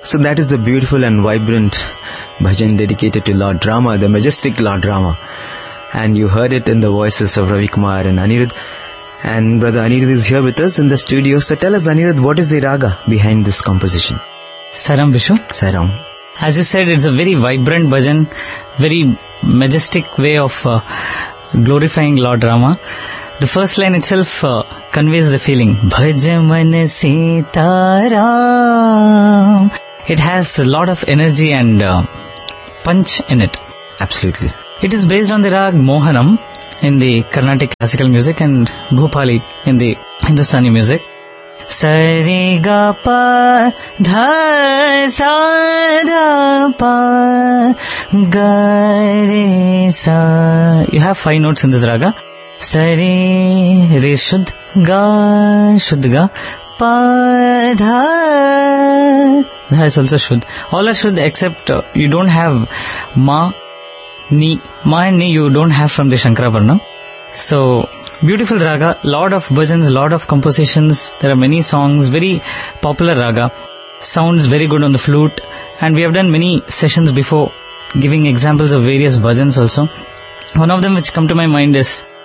So that is the beautiful and vibrant bhajan dedicated to Lord Rama, the majestic Lord Rama. And you heard it in the voices of Ravi Kumar and Anirudh. And Brother Anirudh is here with us in the studio. So tell us, Anirudh, what is the raga behind this composition? Saram, Vishu. Saram. As you said, it's a very vibrant bhajan, very majestic way of glorifying Lord Rama. The first line itself conveys the feeling. Bhaj man Sita Ram. It has a lot of energy and punch in it. Absolutely. It is based on the rag Mohanam in the Carnatic classical music and Bhupali in the Hindustani music. Sari ga pa dha sa dha pa ga re sa. You have 5 notes in this raga. Sari re shuddh ga pa dha. Dha is also shuddh. All are shuddh except you don't have ma, ni. Ma and ni you don't have from the Shankara Varna. So beautiful raga, lot of bhajans, lot of compositions. There are many songs, very popular raga. Sounds very good on the flute, and we have done many sessions before giving examples of various bhajans also. One of them which come to my mind is